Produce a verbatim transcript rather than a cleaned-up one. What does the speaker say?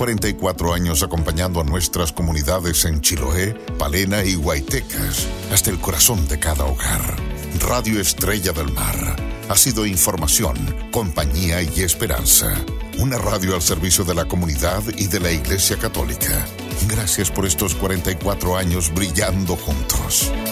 cuarenta y cuatro años acompañando a nuestras comunidades en Chiloé, Palena y Guaytecas, hasta el corazón de cada hogar. Radio Estrella del Mar ha sido información, compañía y esperanza. Una radio al servicio de la comunidad y de la Iglesia Católica. Gracias por estos cuarenta y cuatro años brillando juntos.